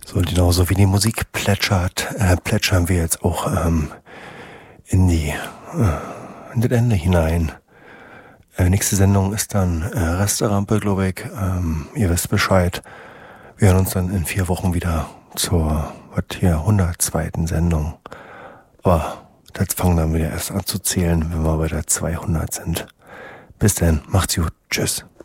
So, genauso wie die Musik plätschert, plätschern wir jetzt auch in das Ende hinein. Nächste Sendung ist dann Resterampe, glaube ich. Ihr wisst Bescheid. Wir hören uns dann in 4 Wochen wieder zur 102. Sendung. Aber das fangen dann wieder erst an zu zählen, wenn wir bei der 200 sind. Bis dann, macht's gut. Tschüss.